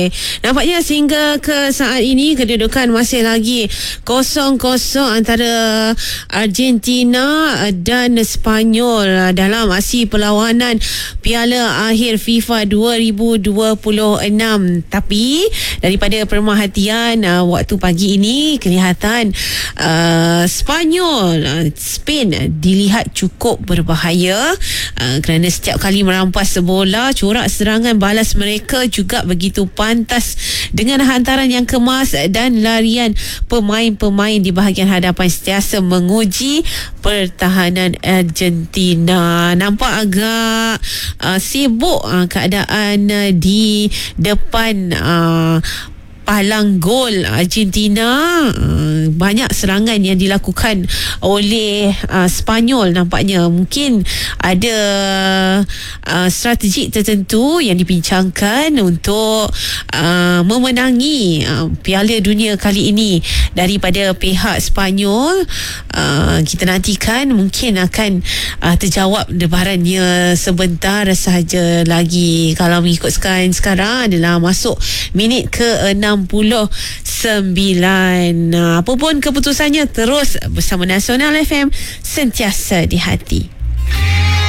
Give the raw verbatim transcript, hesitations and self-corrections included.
Nampaknya sehingga ke saat ini kedudukan masih lagi kosong-kosong antara Argentina dan Sepanyol dalam aksi perlawanan Piala Akhir FIFA dua ribu dua puluh enam. Tapi daripada pemerhatian uh, waktu pagi ini kelihatan uh, Sepanyol, uh, Spain dilihat cukup berbahaya uh, kerana setiap kali merampas bola, corak serangan balas mereka juga begitu pantas dengan hantaran yang kemas dan larian pemain-pemain di bahagian hadapan sentiasa menguji pertahanan Argentina. Nampak agak uh, sibuk uh, keadaan uh, di depan uh, palang gol Argentina. Uh, banyak serangan yang dilakukan oleh uh, Sepanyol. Nampaknya mungkin ada uh, strategi tertentu yang dibincangkan untuk uh, memenangi uh, Piala Dunia kali ini daripada pihak Sepanyol. Uh, kita nantikan, mungkin akan uh, terjawab debarannya sebentar sahaja lagi. Kalau mengikutkan sekarang adalah masuk minit ke enam puluh sembilan. Apapun keputusannya, terus bersama Nasional F M, sentiasa di hati.